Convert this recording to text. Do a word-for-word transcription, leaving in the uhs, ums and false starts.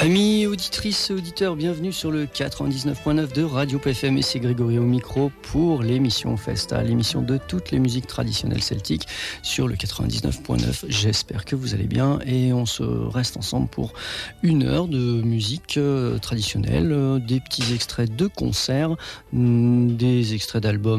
Amis auditrices et auditeurs, bienvenue sur le quatre-vingt-dix-neuf point neuf de Radio P F M et c'est Grégory au micro pour l'émission Festa, l'émission de toutes les musiques traditionnelles celtiques sur le quatre-vingt-dix-neuf point neuf. J'espère que vous allez bien et on se reste ensemble pour une heure de musique traditionnelle, des petits extraits de concerts, des extraits d'albums